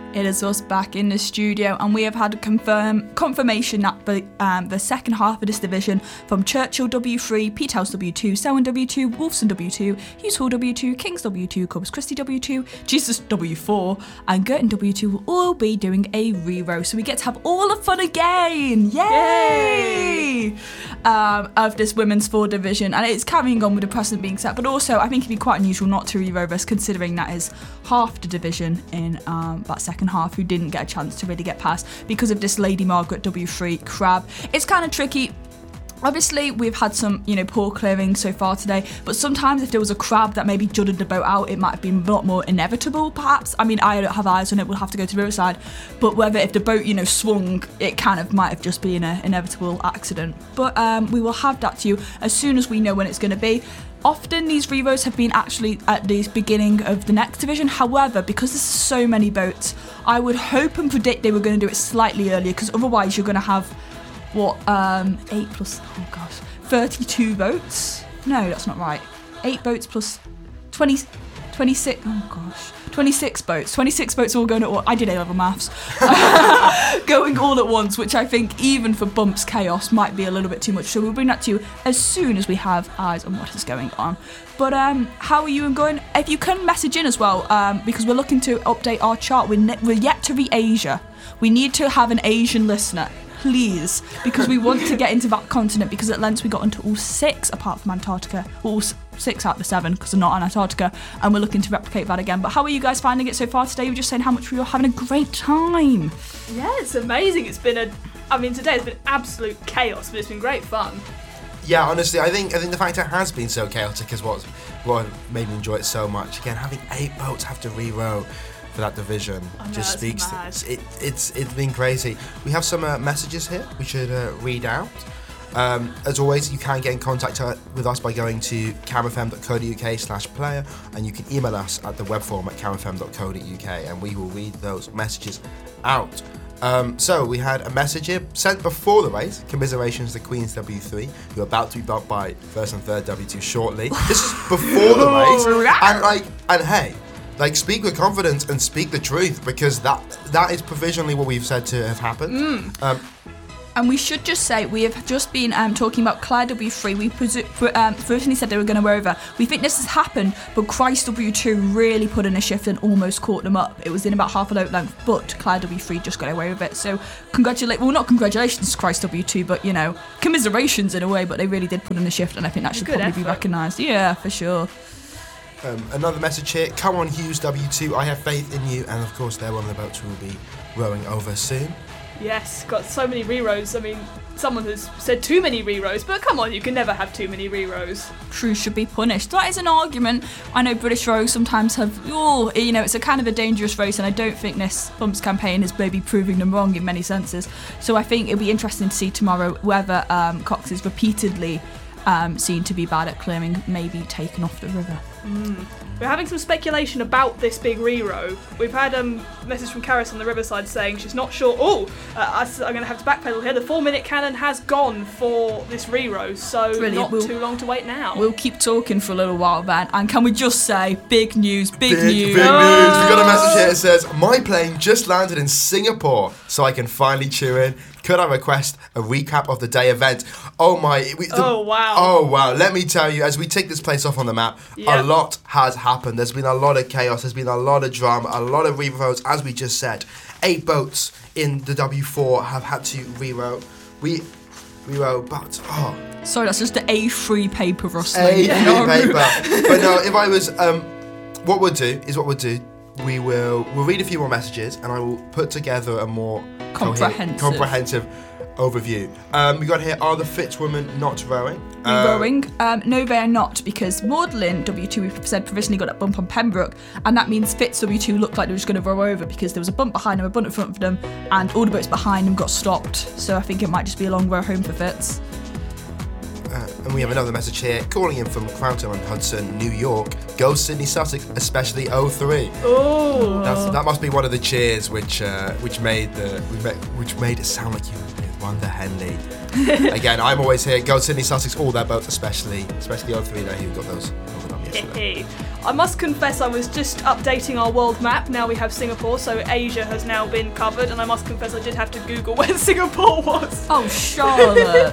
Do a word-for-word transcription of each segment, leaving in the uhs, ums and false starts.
It is us back in the studio, and we have had confirm confirmation that the um, the second half of this division from Churchill W three, Peterhouse W two, Selwyn W two, Wolfson W two, Hughes Hall W two, Kings W two, Corpus Christi W two, Jesus W four, and Girton W two will all be doing a re-row. So we get to have all the fun again. Yay! Yay! Um, of this women's four division, and it's carrying on with the precedent being set, but also I think it'd be quite unusual not to re-row this, considering that is half the division in um, that second half who didn't get a chance to really get past because of this Lady Margaret W three crab. It's kind of tricky. Obviously, we've had some, you know, poor clearing so far today, but sometimes if there was a crab that maybe jutted the boat out, it might have been a lot more inevitable, perhaps. I mean, I don't have eyes on it, we'll have to go to the riverside, but whether if the boat, you know, swung, it kind of might have just been an inevitable accident. But um, we will have that to you as soon as we know when it's going to be. Often these re-rows have been actually at the beginning of the next division. However, because there's so many boats, I would hope and predict they were going to do it slightly earlier, because otherwise you're going to have, what, um, eight plus, oh gosh, thirty-two boats? No, that's not right. Eight boats plus twenty, twenty-six, oh gosh, twenty-six boats. twenty-six boats all going at once. I did A-level maths. Going all at once, which I think even for Bumps Chaos might be a little bit too much. So we'll bring that to you as soon as we have eyes on what is going on. But um, how are you going? If you can message in as well, um, because we're looking to update our chart. We're, ne- we're yet to be Asia. We need to have an Asian listener. Please, because we want to get into that continent, because at Lents we got into all six apart from Antarctica, all six out of the seven because they're not on Antarctica, and we're looking to replicate that again. But how are you guys finding it so far today? You were just saying how much we were having a great time. Yeah, it's amazing. It's been a, I mean today has been absolute chaos, but it's been great fun. Yeah, honestly, I think I think the fact it has been so chaotic is what what made me enjoy it so much. Again, having eight boats have to re-row for that division know, just speaks mad. to it, it's it's been crazy. We have some uh, messages here we should uh, read out. Um, as always, you can get in contact uh, with us by going to camfm.co.uk slash player, and you can email us at the web form at camfm.co.uk, and we will read those messages out. Um, so we had a message here sent before the race. Commiserations to Queens W three, who are about to be bumped by first and third W two shortly. This is before the race, and like, and hey, like, speak with confidence and speak the truth, because that that is provisionally what we've said to have happened. Mm. Um, And we should just say, we have just been um, talking about Claire W three. We presu- pr- um, originally said they were going to go over. We think this has happened, but Christ W two really put in a shift and almost caught them up. It was in about half a load length, but Claire W three just got away with it. So congratulate, well, not congratulations to Christ W two, but, you know, commiserations in a way, but they really did put in a shift, and I think that should Good probably effort. be recognised. Yeah, for sure. Um, another message here. Come on, Hughes W two. I have faith in you. And of course, they're one of the boats who will be rowing over soon. Yes, got so many re-rows. I mean, someone has said too many re-rows, but come on, you can never have too many re-rows. Crews should be punished. That is an argument. I know British rows sometimes have, oh, you know, it's a kind of a dangerous race, and I don't think this Bumps campaign is maybe proving them wrong in many senses. So I think it'll be interesting to see tomorrow whether um, Cox is repeatedly um, seen to be bad at clearing, maybe taken off the river. Mm. We're having some speculation about this big re-row. We've had um, a message from Caris on the Riverside saying she's not sure. Oh, uh, I'm going to have to backpedal here. The four-minute cannon has gone for this re-row, so Brilliant. not We'll, too long to wait now. We'll keep talking for a little while, then. And can we just say, big news, big, Big, news. big news. We've got a message here that says, my plane just landed in Singapore, so I can finally tune in. Could I request a recap of the day event? Oh my... We, the, oh, wow. Oh, wow. Let me tell you, as we take this place off on the map, Yep. a lot has happened. There's been a lot of chaos. There's been a lot of drama, a lot of re-rows, as we just said. Eight boats in the W four have had to re-row. We... Re-row, but... Oh. Sorry, that's just the A three paper rustling. A three paper. But no, if I was... Um, what we'll do is what we'll do. We will we'll read a few more messages, and I will put together a more comprehensive, comprehensive overview. Um, we got here, are the Fitzwomen not rowing? Um, rowing? Um, no, they are not, because Magdalen W two, we said, provisionally got that bump on Pembroke, and that means Fitz W two looked like they were just going to row over because there was a bump behind them, a bump in front of them, and all the boats behind them got stopped. So I think it might just be a long row home for Fitz. Uh, and we have another message here, calling in from Crownton on Hudson, New York. Go Sydney Sussex, especially oh three. Oh, That's, that must be one of the cheers which uh, which made the which made it sound like you won the Henley. Again, I'm always here. Go Sydney Sussex, all their boats, especially especially oh three there who got those over them. yesterday. I must confess I was just updating our world map. Now we have Singapore, so Asia has now been covered, and I must confess I did have to Google where Singapore was. Oh, Charlotte.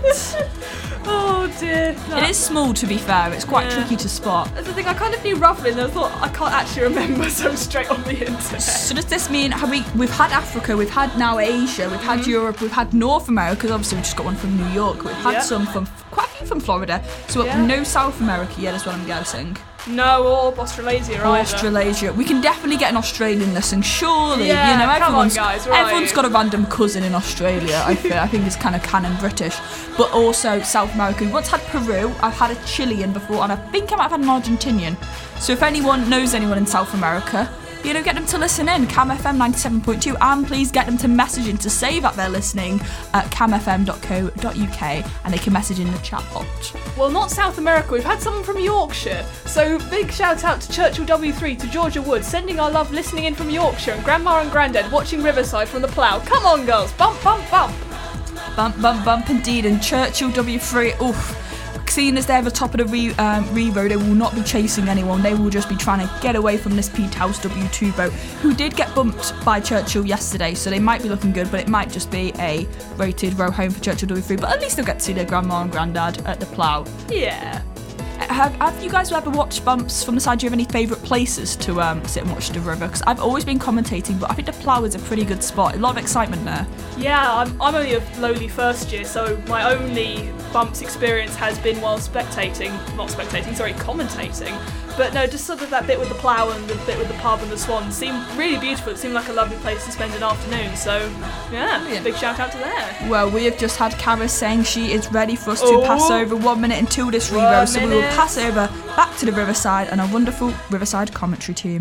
Oh dear. No. It is small, to be fair. It's quite Yeah. tricky to spot. That's the thing, I kind of knew roughly, and I thought I can't actually remember, so straight on the internet. So does this mean have we? We've had Africa, we've had now Asia, we've had Europe, we've had North America. 'Cause obviously we just got one from New York. We've had Yeah. some from quite a few from Florida. So Yeah. no South America yet, is what I'm guessing. No, or Australasia Or either. Australasia. We can definitely get an Australian listening, surely. Yeah, you know, come on, everyone's, guys, right. everyone's got a random cousin in Australia. I feel. I think it's kind of canon British, but also South America. We once had Peru. I've had a Chilean before, and I think I might have had an Argentinian. So if anyone knows anyone in South America, you know, get them to listen in, Cam F M ninety-seven point two, and please get them to message in to say that they're listening at cam f m dot co dot u k, and they can message in the chat box. Well, not South America. We've had someone from Yorkshire. So big shout out to Churchill W three, to Georgia Wood, sending our love listening in from Yorkshire, and Grandma and Grandad watching Riverside from the plough. Come on, girls. Bump, bump, bump. Bump, bump, bump indeed, and Churchill W three, oof. Seeing as they're the top of the re, um, re-row, they will not be chasing anyone. They will just be trying to get away from this Peterhouse W two boat, who did get bumped by Churchill yesterday, so they might be looking good, but it might just be a rated row home for Churchill W three, but at least they'll get to see their grandma and granddad at the plough. Yeah. Have, have you guys ever watched bumps from the side? Do you have any favourite places to um, sit and watch the river? Because I've always been commentating, but I think the plough is a pretty good spot. A lot of excitement there. Yeah, I'm, I'm only a lowly first year, so my only bumps experience has been while spectating, not spectating, sorry, commentating. But no, just sort of that bit with the plough and the bit with the pub and the swans seemed really beautiful. It seemed like a lovely place to spend an afternoon. So, yeah, Brilliant. big shout out to there. Well, we have just had Karis saying she is ready for us to Oh. pass over one minute until this One re-row, so we will minute. pass over back to the Riverside and our wonderful Riverside commentary team.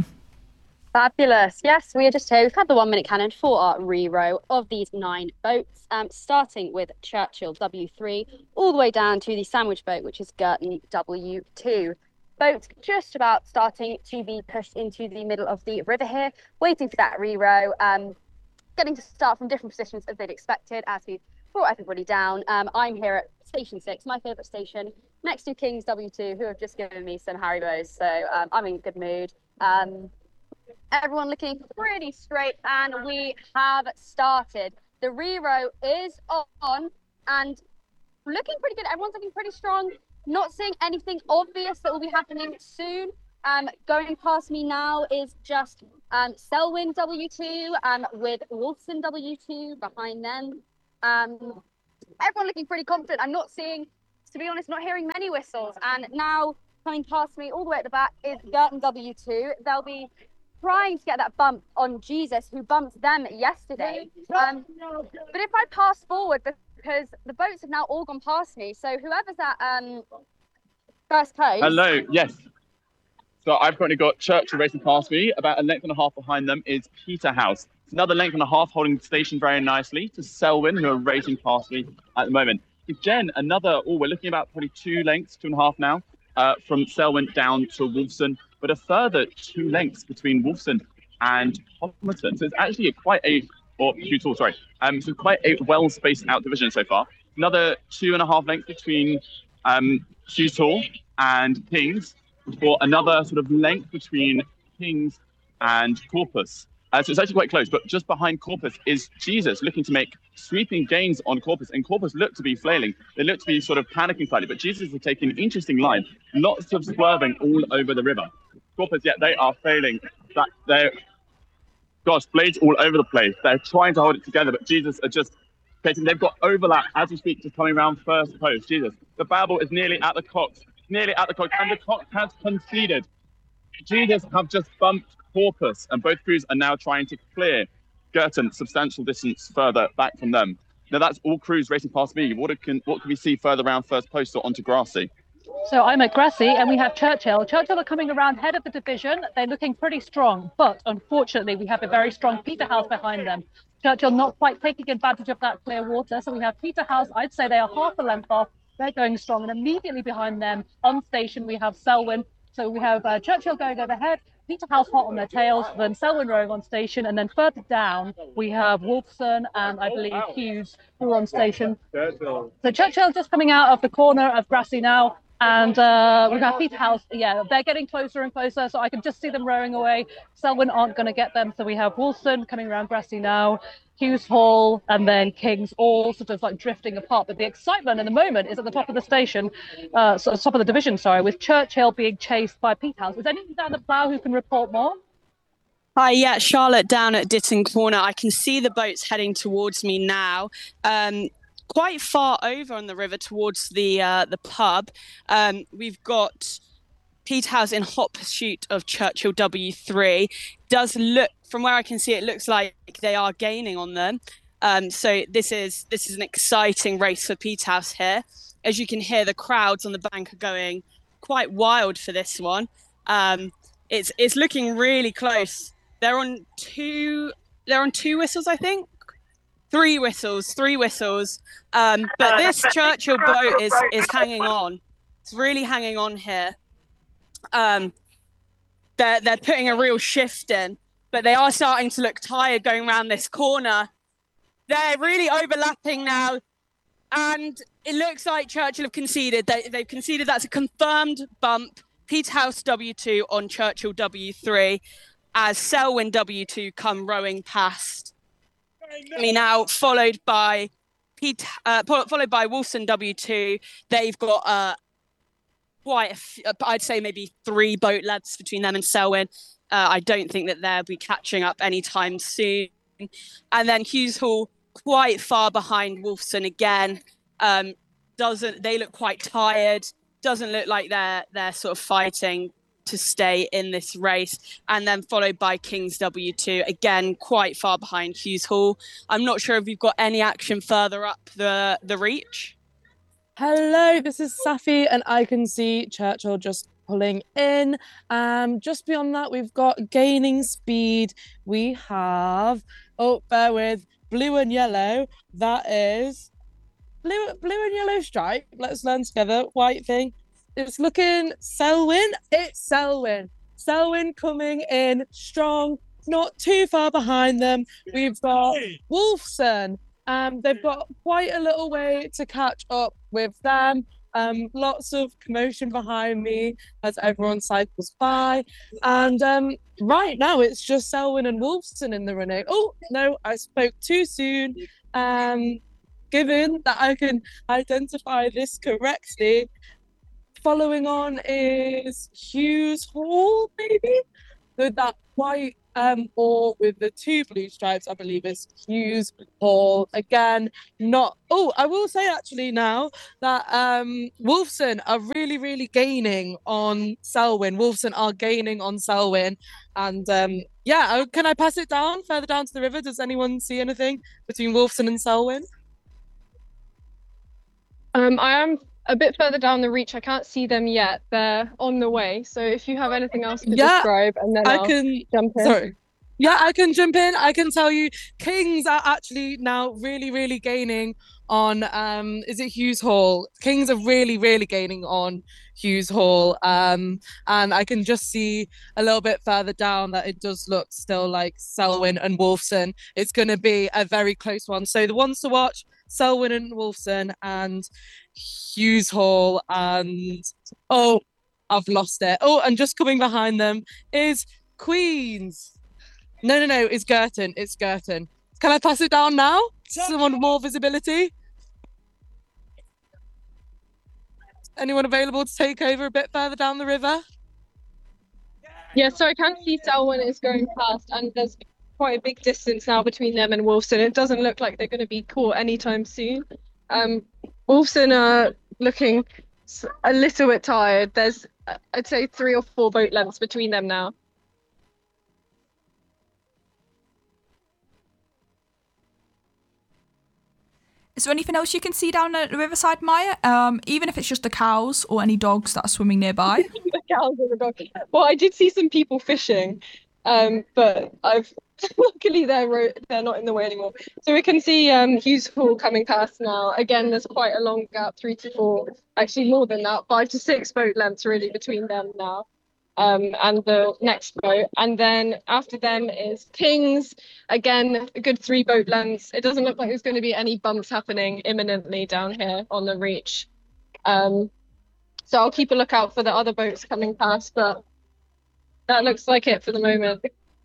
Fabulous. Yes, we are just here. We've had the one minute cannon for our re-row of these nine boats, um, starting with Churchill W three, all the way down to the sandwich boat, which is Girton W two. Boat just about starting to be pushed into the middle of the river here, waiting for that re-row, um, getting to start from different positions as they'd expected as we brought everybody down. Um, I'm here at Station six, my favourite station, next to Kings W two, who have just given me some Haribos, so um, I'm in a good mood. Um, everyone looking pretty straight, and we have started. The re-row is on and looking pretty good. Everyone's looking pretty strong. Not seeing anything obvious that will be happening soon. Um, going past me now is just um, Selwyn W two um, with Wolfson W two behind them. Um, everyone looking pretty confident. I'm not seeing, to be honest, not hearing many whistles. And now coming past me all the way at the back is Girton W two. They'll be trying to get that bump on Jesus, who bumped them yesterday. Um, but if I pass forward, because the boats have now all gone past me, so whoever's at um, first post. Hello, yes. So I've currently got Churchill racing past me. About a length and a half behind them is Peterhouse. It's another length and a half holding the station very nicely to Selwyn, who are racing past me at the moment. With Jen, another, oh, we're looking about probably two lengths, two and a half now, uh, from Selwyn down to Wolfson, but a further two lengths between Wolfson and Homerton. So it's actually a quite a, or Hutall, sorry, um, so quite a well-spaced out division so far. Another two and a half lengths between um, Hutall and Kings, for another sort of length between Kings and Corpus. Uh, so it's actually quite close, but just behind Corpus is Jesus, looking to make sweeping gains on Corpus, and Corpus look to be flailing. They look to be sort of panicking slightly, but Jesus is taking an interesting line, lots of swerving all over the river. Corpus, yeah, they are failing. That they're, gosh, blades all over the place. They're trying to hold it together, but Jesus are just getting, they've got overlap as we speak, just coming around first post. Jesus, the Babel is nearly at the Cox, nearly at the Cox, and the Cox has conceded. Jesus have just bumped Corpus, and both crews are now trying to clear Girton substantial distance further back from them. Now that's all crews racing past me. What can what can we see further around first post or onto Grassy? So I'm at Grassy and we have Churchill. Churchill are coming around head of the division. They're looking pretty strong, but unfortunately we have a very strong Peterhouse behind them. Churchill not quite taking advantage of that clear water. So we have Peterhouse, I'd say they are half a length off. They're going strong, and immediately behind them on station we have Selwyn. So we have uh, Churchill going overhead, Peterhouse hot on their tails, then Selwyn rowing on station, and then further down we have Wolfson and I believe Hughes who are on station. So Churchill just coming out of the corner of Grassy now. And uh, we've got Peterhouse. Yeah, they're getting closer and closer, so I can just see them rowing away. Selwyn aren't going to get them, so we have Wolfson coming around Grassy now, Hughes Hall, and then Kings all sort of like drifting apart. But the excitement in the moment is at the top of the station, uh, so top of the division, sorry, with Churchill being chased by Peterhouse. Is anyone down the plough who can report more? Hi, yeah, Charlotte down at Ditton Corner. I can see the boats heading towards me now. Um, quite far over on the river towards the uh, the pub. Um, we've got Peterhouse in hot pursuit of Churchill W three. Does look, from where I can see, it looks like they are gaining on them. Um, so this is this is an exciting race for Peterhouse here. As you can hear, the crowds on the bank are going quite wild for this one. Um, it's it's looking really close. They're on two. They're on two whistles, I think. Three whistles, three whistles. Um, but this Churchill boat is is hanging on. It's really hanging on here. Um, they're they're putting a real shift in, but they are starting to look tired going around this corner. They're really overlapping now, and it looks like Churchill have conceded. They they've conceded. That's a confirmed bump. Peterhouse W two on Churchill W three, as Selwyn W two come rowing past me now, followed by Pete, uh, followed by Wolfson W two. They've got uh, quite, a f- I'd say maybe three boat lengths between them and Selwyn. Uh, I don't think that they'll be catching up anytime soon. And then Hughes Hall quite far behind Wolfson again. Um, doesn't they look quite tired? Doesn't look like they're they're sort of fighting to stay in this race. And then followed by Kings W two, again quite far behind Hughes Hall. I'm not sure if you've got any action further up the the reach. Hello, this is Safi, and I can see Churchill just pulling in. Um, just beyond that, we've got gaining speed. We have, oh, bear with, blue and yellow. That is blue, blue and yellow stripe. Let's learn together. White thing. It's looking Selwyn. It's Selwyn. Selwyn coming in strong, not too far behind them. We've got Wolfson. Um, they've got quite a little way to catch up with them. Um, lots of commotion behind me as everyone cycles by. And um, right now it's just Selwyn and Wolfson in the running. Oh, no, I spoke too soon. Um, given that I can identify this correctly, following on is Hughes Hall, maybe? With that white um, or with the two blue stripes, I believe it's Hughes Hall. Again, not... Oh, I will say actually now that um, Wolfson are really, really gaining on Selwyn. Wolfson are gaining on Selwyn. And um, yeah, oh, can I pass it down, further down to the river? Does anyone see anything between Wolfson and Selwyn? Um, I am a bit further down the reach. I can't see them yet. They're on the way. So if you have anything else to yeah, describe, and then I I'll can jump in. Sorry. Yeah, I can jump in. I can tell you, Kings are actually now really, really gaining on. Um, is it Hughes Hall? Kings are really, really gaining on Hughes Hall. Um, and I can just see a little bit further down that it does look still like Selwyn and Wolfson. It's going to be a very close one. So the ones to watch: Selwyn and Wolfson, and Hughes Hall, and oh, I've lost it. Oh, and just coming behind them is Queens. No, no, no, it's Girton. It's Girton. Can I pass it down now? Someone with more visibility? Anyone available to take over a bit further down the river? Yeah, so I can see Selwyn is going past, and there's quite a big distance now between them and Wolfson. It doesn't look like they're going to be caught anytime soon. Um, Wolfson are looking a little bit tired. There's, I'd say, three or four boat lengths between them now. Is there anything else you can see down at the riverside, Maya? Um, even if it's just the cows or any dogs that are swimming nearby? The cows and the dogs. Well, I did see some people fishing, um, but I've luckily they're they're not in the way anymore. So we can see um, Hughes Hall coming past now. Again, there's quite a long gap, three to four, actually more than that, five to six boat lengths really between them now. Um, and the next boat, and then after them is Kings. Again, a good three boat lengths. It doesn't look like there's going to be any bumps happening imminently down here on the reach. Um, So I'll keep a lookout for the other boats coming past, but that looks like it for the moment.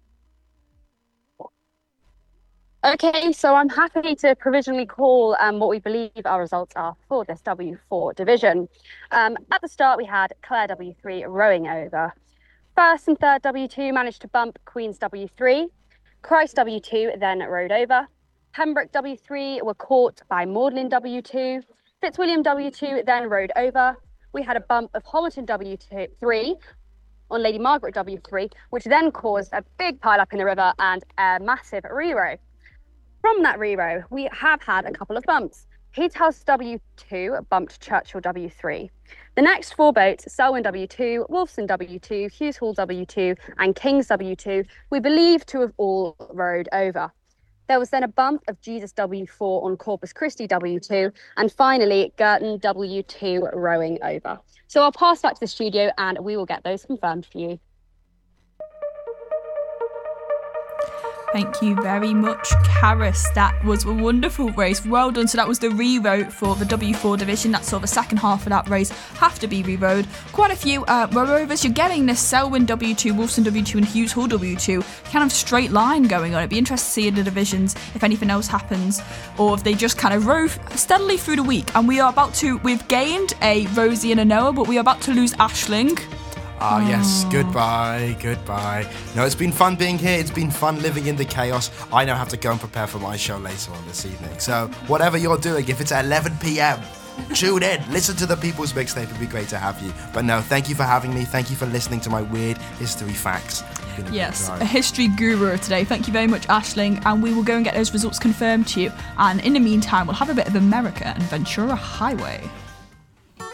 Okay, so I'm happy to provisionally call um, what we believe our results are for this W four division. Um, at the start, we had Clare W three rowing over. First and third W two managed to bump Queen's W three. Christ W two then rowed over. Pembroke W three were caught by Magdalen W two. Fitzwilliam W two then rowed over. We had a bump of Homerton W three on Lady Margaret W three, which then caused a big pile up in the river and a massive re-row. From that re-row, we have had a couple of bumps. Peterhouse W two bumped Churchill W three. The next four boats, Selwyn W two, Wolfson W two, Hughes Hall W two, and Kings W two, we believe to have all rowed over. There was then a bump of Jesus W four on Corpus Christi W two, and finally Girton W two rowing over. So I'll pass back to the studio and we will get those confirmed for you. Thank you very much, Karis. That was a wonderful race. Well done. So that was the re-row for the W four division. That's sort of the second half of that race have to be re-rowed. Quite a few uh, row-overs. You're getting this Selwyn W two, Wolfson W two and Hughes Hall W two kind of straight line going on. It'd be interesting to see in the divisions if anything else happens or if they just kind of row steadily through the week. And we are about to, we've gained a Rosie and a Noah, but we are about to lose Aisling. Ah, yes, goodbye, goodbye. No, it's been fun being here. It's been fun living in the chaos. I now have to go and prepare for my show later on this evening. So, whatever you're doing, if it's at eleven p.m., tune in. Listen to the People's Mixtape. It'd be great to have you. But no, thank you for having me. Thank you for listening to my weird history facts. A yes, a history guru today. Thank you very much, Aisling. And we will go and get those results confirmed to you. And in the meantime, we'll have a bit of America and Ventura Highway.